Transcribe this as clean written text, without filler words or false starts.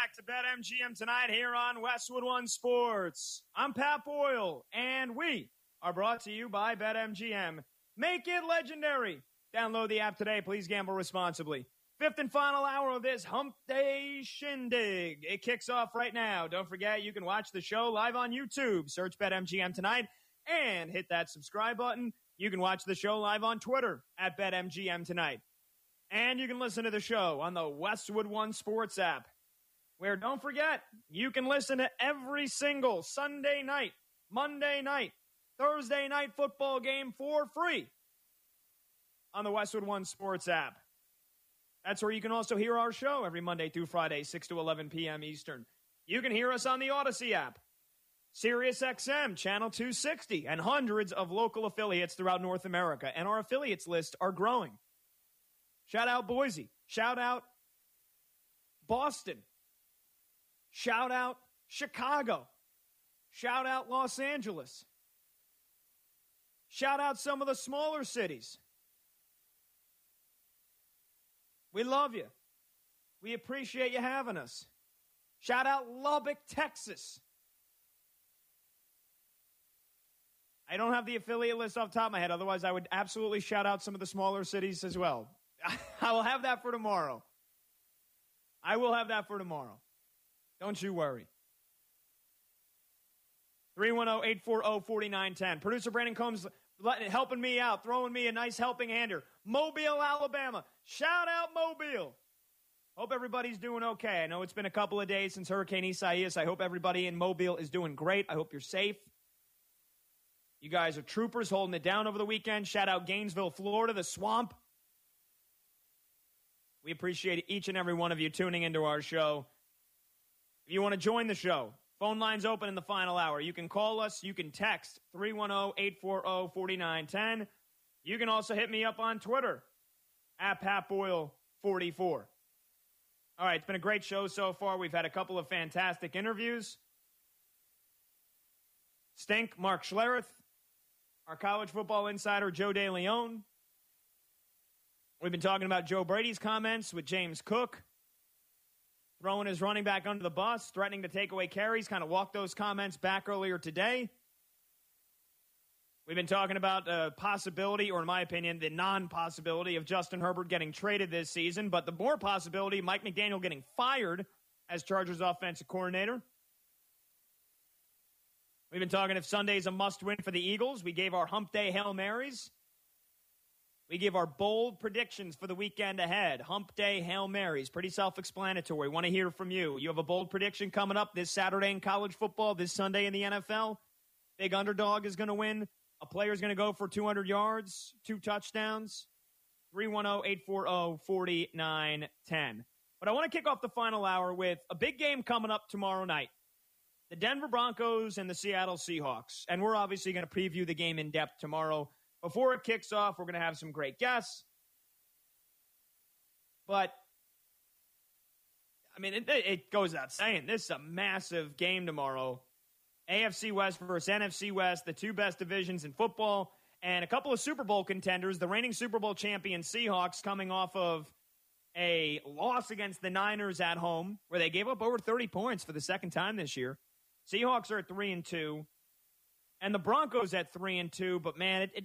back to BetMGM tonight here on Westwood One Sports. I'm Pat Boyle, and we are brought to you by BetMGM. Make it legendary. Download the app today. Please gamble responsibly. Fifth and final hour of this Hump Day Shindig. It kicks off right now. Don't forget, you can watch the show live on YouTube. Search BetMGM tonight and hit that subscribe button. You can watch the show live on Twitter at BetMGM tonight. And you can listen to the show on the Westwood One Sports app, where, don't forget, you can listen to every single Sunday night, Monday night, Thursday night football game for free on the Westwood One Sports app. That's where you can also hear our show every Monday through Friday, 6 to 11 p.m. Eastern. You can hear us on the Odyssey app, SiriusXM, Channel 260, and hundreds of local affiliates throughout North America. And our affiliates list are growing. Shout out Boise. Shout out Boston. Shout out Chicago. Shout out Los Angeles. Shout out some of the smaller cities. We love you. We appreciate you having us. Shout out Lubbock, Texas. I don't have the affiliate list off the top of my head. Otherwise, I would absolutely shout out some of the smaller cities as well. I will have that for tomorrow. Don't you worry. 310-840-4910. Producer Brandon Combs helping me out, throwing me a nice helping hand here. Mobile, Alabama. Shout out Mobile. Hope everybody's doing okay. I know it's been a couple of days since Hurricane Isaias. I hope everybody in Mobile is doing great. I hope you're safe. You guys are troopers holding it down over the weekend. Shout out Gainesville, Florida, the swamp. We appreciate each and every one of you tuning into our show. If you want to join the show, phone lines open in the final hour. You can call us. You can text 310-840-4910. You can also hit me up on Twitter at PatBoyle44. All right, it's been a great show so far. We've had a couple of fantastic interviews. Stink, Mark Schlereth, our college football insider, Joe DeLeon. We've been talking about Joe Brady's comments with James Cook, throwing his running back under the bus, threatening to take away carries, kind of walked those comments back earlier today. We've been talking about the possibility, or in my opinion, the non-possibility of Justin Herbert getting traded this season, but the more possibility, Mike McDaniel getting fired as Chargers offensive coordinator. We've been talking if Sunday's a must-win for the Eagles. We gave our Hump Day Hail Marys. We give our bold predictions for the weekend ahead. Hump Day Hail Marys. Pretty self-explanatory. Want to hear from you. You have a bold prediction coming up this Saturday in college football, this Sunday in the NFL. Big underdog is going to win. A player's going to go for 200 yards, 2 touchdowns. 310-840-4910. But I want to kick off the final hour with a big game coming up tomorrow night. The Denver Broncos and the Seattle Seahawks. And we're obviously going to preview the game in depth tomorrow. Before it kicks off, we're going to have some great guests. But, I mean, it goes without saying, this is a massive game tomorrow. AFC West versus NFC West, the two best divisions in football, and a couple of Super Bowl contenders, the reigning Super Bowl champion Seahawks coming off of a loss against the Niners at home, where they gave up over 30 points for the second time this year. Seahawks are at 3-2. And the Broncos at 3-2, but man, it